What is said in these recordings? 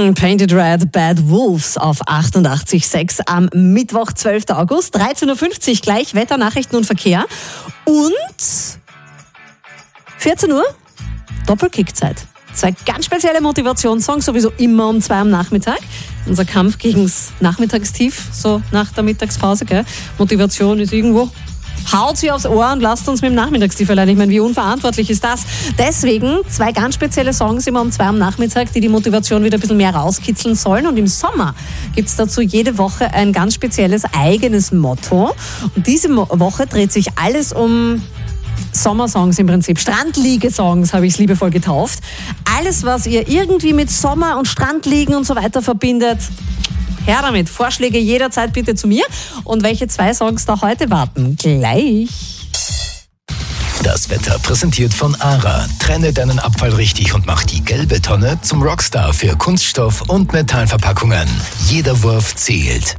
Painted Red, Bad Wolves auf 88.6 am Mittwoch, 12. August, 13.50 Uhr gleich Wetter, Nachrichten und Verkehr und 14 Uhr Doppelkickzeit. Zwei ganz spezielle Motivationssongs, sowieso immer um 2 am Nachmittag. Unser Kampf gegen das Nachmittagstief, so nach der Mittagspause. Gell? Motivation ist irgendwo. Haut sie aufs Ohr und lasst uns mit dem Nachmittagstief allein. Ich meine, wie unverantwortlich ist das? Deswegen 2 ganz spezielle Songs immer um 2 am Nachmittag, die Motivation wieder ein bisschen mehr rauskitzeln sollen. Und im Sommer gibt es dazu jede Woche ein ganz spezielles eigenes Motto. Und diese Woche dreht sich alles um Sommersongs im Prinzip. Strandliege-Songs habe ich es liebevoll getauft. Alles, was ihr irgendwie mit Sommer und Strandliegen und so weiter verbindet, her damit. Vorschläge jederzeit bitte zu mir. Und welche 2 Songs da heute warten? Gleich. Das Wetter präsentiert von ARA. Trenne deinen Abfall richtig und mach die gelbe Tonne zum Rockstar für Kunststoff- und Metallverpackungen. Jeder Wurf zählt.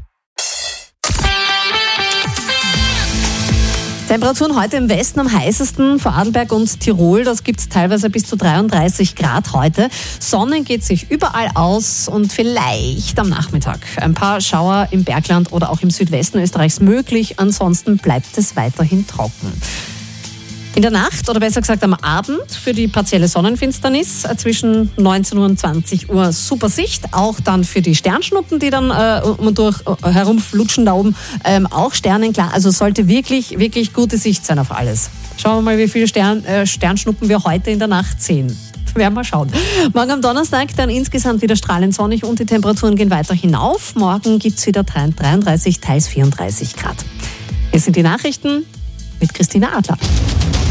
Temperaturen heute im Westen am heißesten, Vorarlberg und Tirol, das gibt es teilweise bis zu 33 Grad heute. Sonnen geht sich überall aus und vielleicht am Nachmittag ein paar Schauer im Bergland oder auch im Südwesten Österreichs möglich. Ansonsten bleibt es weiterhin trocken. In der Nacht, oder besser gesagt am Abend, für die partielle Sonnenfinsternis zwischen 19 Uhr und 20 Uhr super Sicht. Auch dann für die Sternschnuppen, die dann herumflutschen da oben, auch sternenklar. Also sollte wirklich, wirklich gute Sicht sein auf alles. Schauen wir mal, wie viele Sternschnuppen wir heute in der Nacht sehen. Werden wir schauen. Morgen am Donnerstag dann insgesamt wieder strahlend sonnig und die Temperaturen gehen weiter hinauf. Morgen gibt es wieder 33, teils 34 Grad. Hier sind die Nachrichten mit Christina Adler.